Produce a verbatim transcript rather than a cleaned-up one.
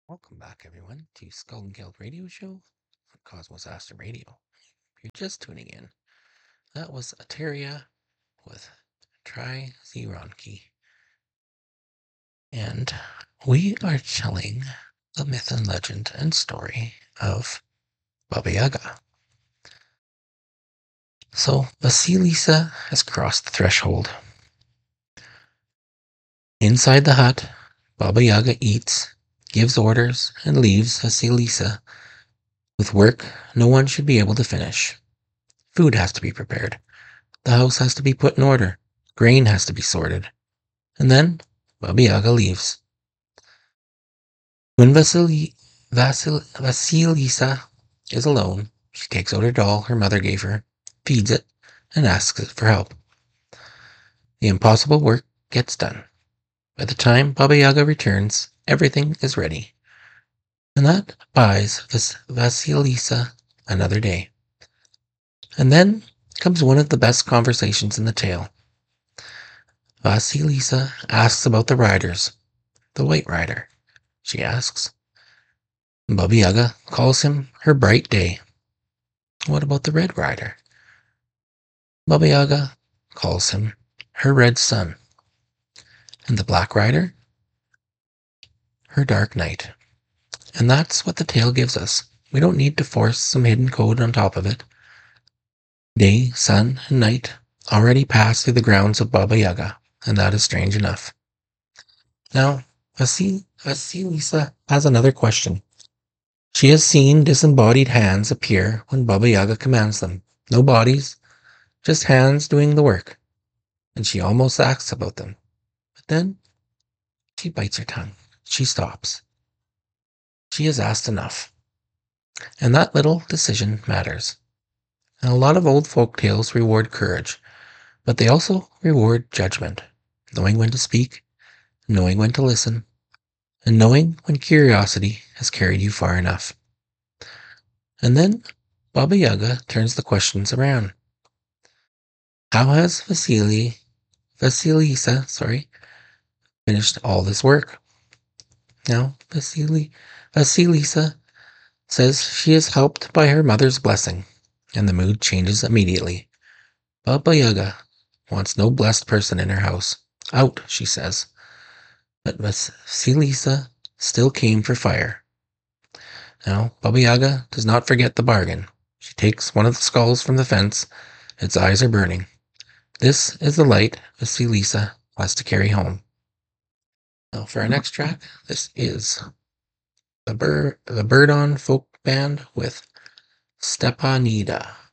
Welcome back, everyone, to Skull and Geld Radio Show on Cosmos Aster Radio. If you're just tuning in, that was Ateria with Trizeronki. And we are telling the myth and legend and story of Baba Yaga. So, Vasilisa has crossed the threshold. Inside the hut, Baba Yaga eats, gives orders, and leaves Vasilisa with work no one should be able to finish. Food has to be prepared. The house has to be put in order. Grain has to be sorted. And then Baba Yaga leaves. When Vasili, Vasil, Vasilisa is alone, she takes out her doll her mother gave her, feeds it, and asks it for help. The impossible work gets done. By the time Baba Yaga returns, everything is ready. And that buys Vas- Vasilisa another day. And then comes one of the best conversations in the tale. Vasilisa asks about the riders. The White Rider, she asks. Baba Yaga calls him her bright day. What about the Red Rider? Baba Yaga calls him her red sun. And the Black Rider? Her dark night. And that's what the tale gives us. We don't need to force some hidden code on top of it. Day, sun, and night already pass through the grounds of Baba Yaga, and that is strange enough. Now, Vasil- Vasilisa has another question. She has seen disembodied hands appear when Baba Yaga commands them. No bodies, just hands doing the work. And she almost asks about them. But then she bites her tongue. She stops. She has asked enough. And that little decision matters. And a lot of old folk tales reward courage, but they also reward judgment. Knowing when to speak, knowing when to listen, and knowing when curiosity has carried you far enough. And then Baba Yaga turns the questions around. How has Vasili, Vasilisa, sorry, finished all this work? Now, Vasili, Vasilisa says she is helped by her mother's blessing, and the mood changes immediately. Baba Yaga wants no blessed person in her house. Out, she says. But Vasilisa still came for fire. Now, Baba Yaga does not forget the bargain. She takes one of the skulls from the fence. Its eyes are burning. This is the light Vasilisa has to carry home. Now, for our next track, this is the, Bir- the Birdon Folk Band with Stepanida.